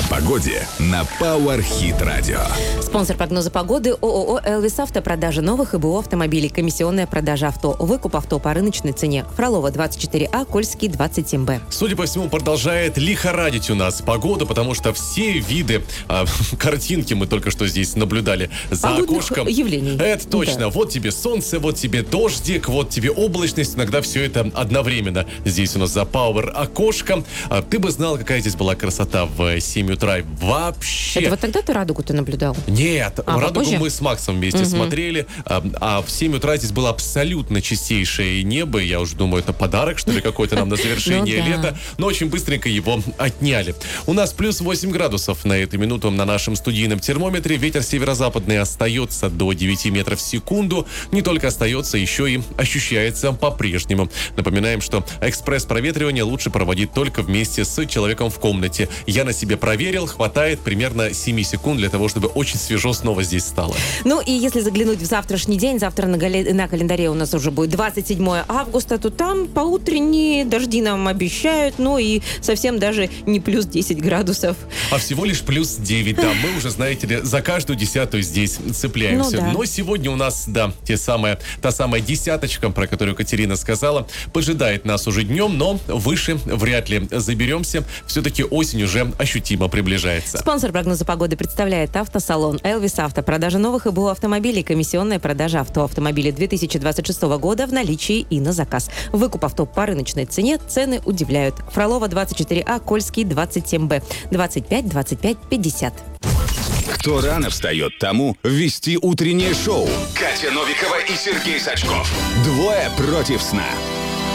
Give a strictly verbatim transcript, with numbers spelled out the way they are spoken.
погоде на Power Hit Radio. Спонсор прогноза погоды ООО «Элвис Авто». Продажа новых и БУ автомобилей. Комиссионная продажа авто. Выкуп авто по рыночной цене. Фролова, двадцать четыре А, Кольский, двадцать семь Б. Судя по всему, продолжает лихорадить у нас погода, потому что все виды а, картинки мы только что здесь наблюдали за Погодных окошком. явлений. Это точно. Да. Вот тебе солнце, вот тебе дождик, вот тебе облачность. Иногда все это одновременно. Здесь у нас за Power окошко. А, ты бы знал, какая здесь была красота в семь утра. Вообще. Это вот тогда ты радугу-то наблюдал? Нет, а, радугу попозже? мы с Максом вместе угу. смотрели, а, а в семь утра здесь было абсолютно чистейшее небо. Я уже думаю, это подарок, что ли, какой-то нам на завершение лета. Но очень быстренько его отняли. У нас плюс восемь градусов на эту минуту на нашем студийном термометре. Ветер северо-западный остается до девяти метров в секунду. Не только остается, еще и ощущается по-прежнему. Напоминаем, что экспресс-проветривание лучше проводить только вместе с человеком в комнате. Я на себе проверил, хватает примерно семь секунд для того, чтобы очень свежо снова здесь стало. Ну и если заглянуть в завтрашний день, завтра на, гале- на календаре у нас уже будет двадцать седьмое августа, то там поутренние дожди нам обещают, ну и совсем даже не плюс десять градусов. А всего лишь плюс девять, да, мы уже, знаете ли, за каждую десятую здесь цепляемся. Ну, да. Но сегодня у нас, да, те самые, та самая десяточка, про которую Катерина сказала, поджидает нас уже днем, но выше вряд ли заберемся. Все-таки осень уже ощутимо приближается. Спонсор прогноза погоды представляет автосалон «Элвис Авто». Продажа новых и БУ автомобилей. Комиссионная продажа авто. Автомобили две тысячи двадцать шестого года в наличии и на заказ. Выкуп авто по рыночной цене. Цены удивляют. Фролова, двадцать четыре А, Кольский, двадцать семь Б. двадцать пять двадцать пять пятьдесят. Кто рано встает, тому вести утреннее шоу. Катя Новикова и Сергей Сачков. Двое против сна.